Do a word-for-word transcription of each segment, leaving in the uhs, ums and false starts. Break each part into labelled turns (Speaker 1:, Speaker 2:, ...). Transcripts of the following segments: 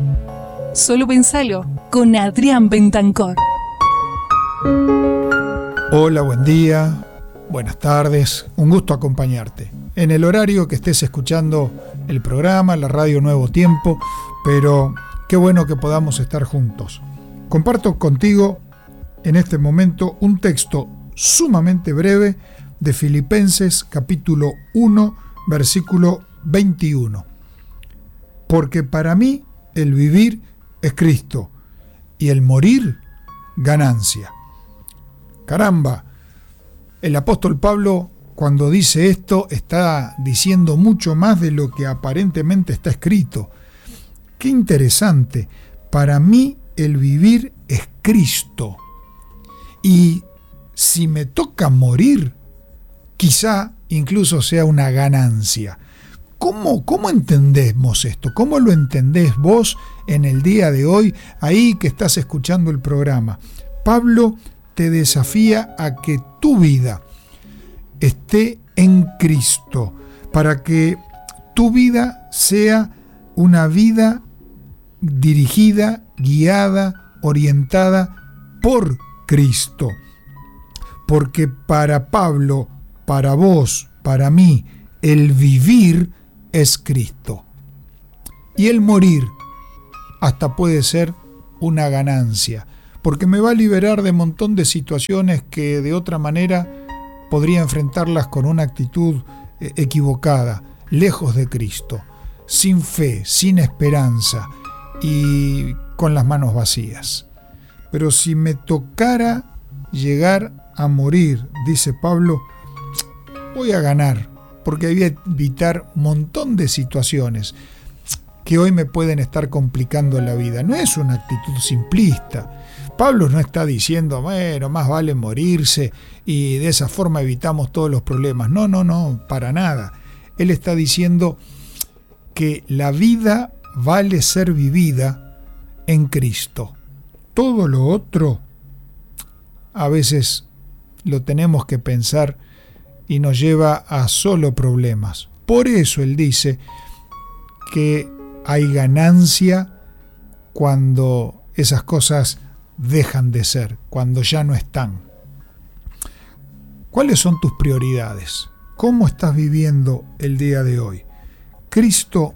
Speaker 1: Solo pensalo, con Adrián Bentancor.
Speaker 2: Hola, buen día, buenas tardes, un gusto acompañarte. En el horario que estés escuchando el programa, la radio Nuevo Tiempo, pero qué bueno que podamos estar juntos. Comparto contigo en este momento un texto sumamente breve de Filipenses capítulo uno, versículo veintiuno. Porque para mí el vivir es Cristo y el morir ganancia. Caramba, el apóstol Pablo cuando dice esto está diciendo mucho más de lo que aparentemente está escrito. Qué interesante, para mí el vivir es Cristo y si me toca morir, quizá incluso sea una ganancia. ¿Cómo, cómo entendemos esto? ¿Cómo lo entendés vos en el día de hoy, ahí que estás escuchando el programa? Pablo te desafía a que tu vida esté en Cristo, para que tu vida sea una vida dirigida, guiada, orientada por Cristo. Porque para Pablo, para vos, para mí, el vivir es Cristo. Y el morir hasta puede ser una ganancia, porque me va a liberar de un montón de situaciones que de otra manera podría enfrentarlas con una actitud equivocada, lejos de Cristo, sin fe, sin esperanza y con las manos vacías. Pero si me tocara llegar a morir, dice Pablo, voy a ganar, porque voy a evitar un montón de situaciones que hoy me pueden estar complicando la vida. No es una actitud simplista. Pablo no está diciendo, bueno, más vale morirse y de esa forma evitamos todos los problemas. No, no, no, para nada. Él está diciendo que la vida vale ser vivida en Cristo. Todo lo otro, a veces lo tenemos que pensar y nos lleva a solo problemas. Por eso él dice que hay ganancia cuando esas cosas dejan de ser, cuando ya no están. ¿Cuáles son tus prioridades? ¿Cómo estás viviendo el día de hoy? ¿Cristo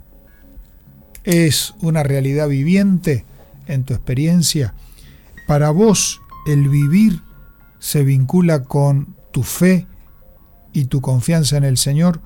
Speaker 2: es una realidad viviente en tu experiencia? ¿Para vos el vivir se vincula con tu fe y tu confianza en el Señor?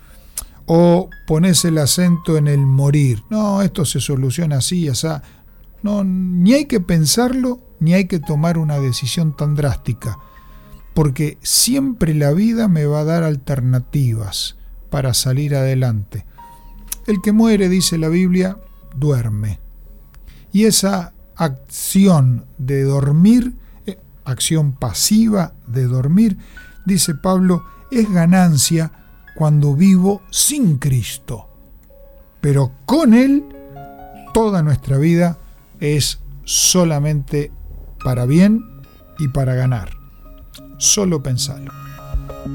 Speaker 2: ¿O pones el acento en el morir? No, esto se soluciona así, así. No, ni hay que pensarlo, ni hay que tomar una decisión tan drástica, porque siempre la vida me va a dar alternativas para salir adelante. El que muere, dice la Biblia, duerme. Y esa acción de dormir, eh, acción pasiva de dormir, dice Pablo, es ganancia cuando vivo sin Cristo. Pero con Él, toda nuestra vida es solamente para bien y para ganar. Solo pensalo.